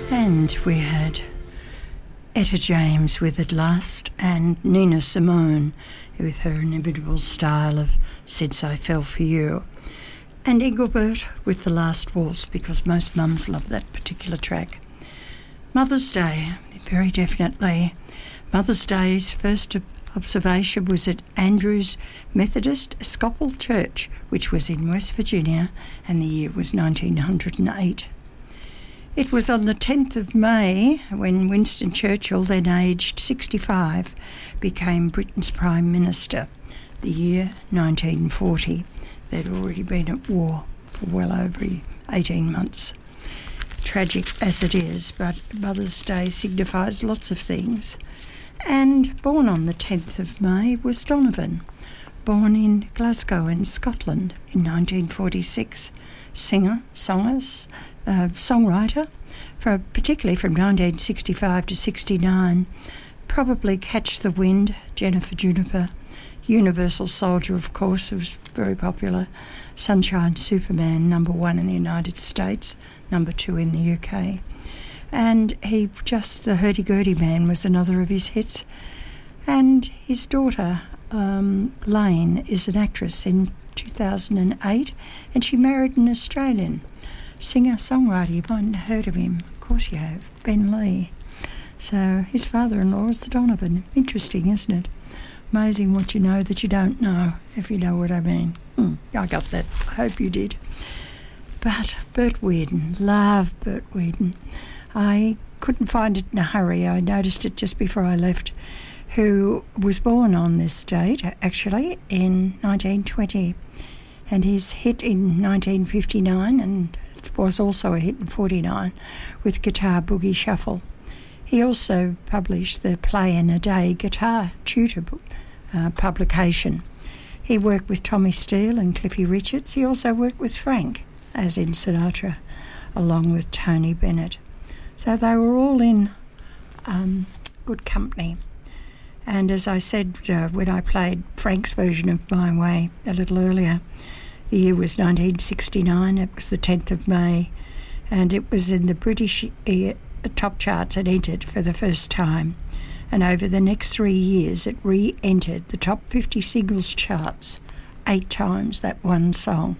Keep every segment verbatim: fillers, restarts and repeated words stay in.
And we had Etta James with At Last and Nina Simone with her inimitable style of Since I Fell For You. And Engelbert with The Last Waltz, because most mums love that particular track. Mother's Day, very definitely. Mother's Day's first observation was at Andrews Methodist Episcopal Church, which was in West Virginia, and the year was nineteen oh eight. It was on the tenth of May when Winston Churchill, then aged sixty-five, became Britain's Prime Minister. The year nineteen forty. They'd already been at war for well over eighteen months. Tragic as it is, but Mother's Day signifies lots of things. And born on the tenth of May was Donovan, born in Glasgow in Scotland in nineteen forty-six. Singer, songers, uh, songwriter, for, particularly from nineteen sixty-five to sixty-nine. Probably Catch the Wind, Jennifer Juniper, Universal Soldier, of course, was very popular. Sunshine Superman, number one in the United States, number two in the U K. And he just, The Hurdy-Gurdy Man was another of his hits. And his daughter, um, Lane, is an actress in two thousand eight, and she married an Australian singer-songwriter. You might have heard of him. Of course you have, Ben Lee. So his father-in-law is the Donovan. Interesting, isn't it? Amazing what you know that you don't know, if you know what I mean. Hmm, I got that. I hope you did. But Bert Weirden, love Bert Weirden. I couldn't find it in a hurry. I noticed it just before I left, who was born on this date, actually, in nineteen twenty. And his hit in nineteen fifty-nine, and it was also a hit in forty-nine, with Guitar Boogie Shuffle. He also published the Play in a Day guitar tutor book, uh, publication. He worked with Tommy Steele and Cliffy Richards. He also worked with Frank, as in Sinatra, along with Tony Bennett. So they were all in um, good company. And as I said uh, when I played Frank's version of My Way a little earlier, the year was nineteen sixty-nine. It was the tenth of May, and it was in the British uh, top charts. It entered for the first time. And over the next three years, it re-entered the top fifty singles charts eight times, that one song.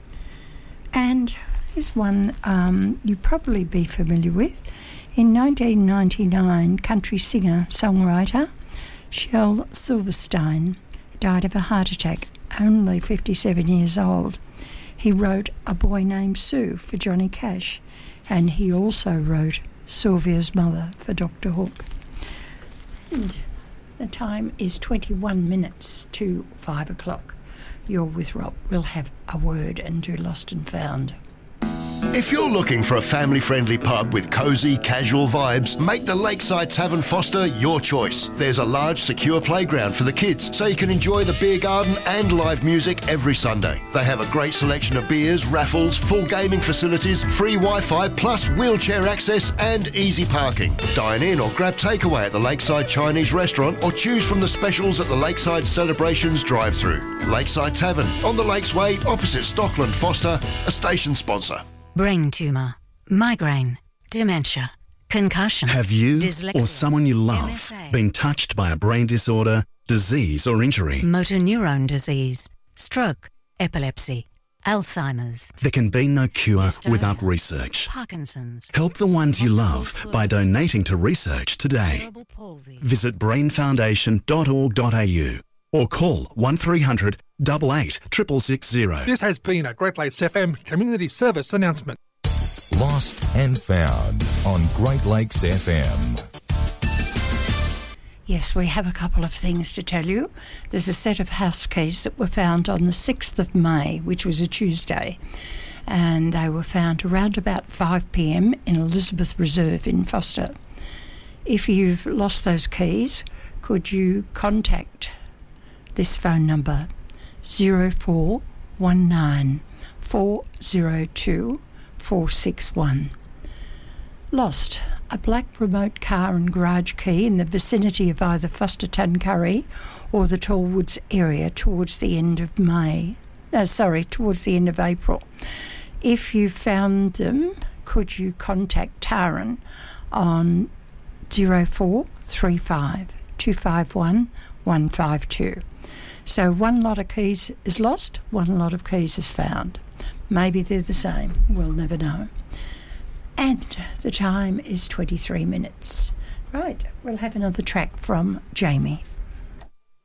And here's one um, you'd probably be familiar with. In nineteen ninety-nine, country singer-songwriter Shel Silverstein died of a heart attack, only fifty-seven years old. He wrote A Boy Named Sue for Johnny Cash, and he also wrote Sylvia's Mother for Doctor Hook. And the time is twenty-one minutes to five o'clock. You're with Rob. We'll have a word and do Lost and Found. If you're looking for a family-friendly pub with cosy, casual vibes, make the Lakeside Tavern Foster your choice. There's a large, secure playground for the kids, so you can enjoy the beer garden and live music every Sunday. They have a great selection of beers, raffles, full gaming facilities, free Wi-Fi, plus wheelchair access and easy parking. Dine in or grab takeaway at the Lakeside Chinese Restaurant, or choose from the specials at the Lakeside Celebrations drive-thru. Lakeside Tavern, on the Lakes Way, opposite Stockland Foster, a station sponsor. Brain tumour, migraine, dementia, concussion. Have you dyslexia, or someone you love M S A, been touched by a brain disorder, disease or injury? motor neurone disease, stroke, epilepsy, Alzheimer's. There can be no cure Dystonia, without research. Parkinson's. Help the ones you multiple love by sclerosis, donating to research today. cerebral palsy. Visit brain foundation dot org dot a u or call one three hundred, eight eight, six six six zero. This has been a Great Lakes F M community service announcement. Lost and Found on Great Lakes F M. Yes, we have a couple of things to tell you. There's a set of house keys that were found on the sixth of May, which was a Tuesday, and they were found around about five p.m. in Elizabeth Reserve in Foster. If you've lost those keys, could you contact this phone number, zero four one nine, four zero two, four six one. Lost a black remote car and garage key in the vicinity of either Foster Tuncurry or the Tallwoods area towards the end of May. Uh, sorry, towards the end of April. If you found them, could you contact Taran on zero four three five two five one one five two. So one lot of keys is lost, one lot of keys is found. Maybe they're the same, we'll never know. And the time is twenty-three minutes. Right, we'll have another track from Jamie.